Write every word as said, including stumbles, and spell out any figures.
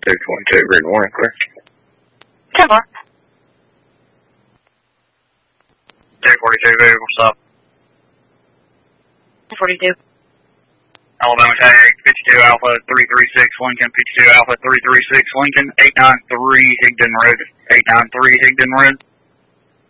two twenty-two, read warning, clear. ten four. two forty-two, vehicle stop. forty-two. Alabama tag, fifty-two Alpha three three six Lincoln, fifty-two Alpha three three six Lincoln, eight nine three Higdon Road, eight nine three Higdon Road.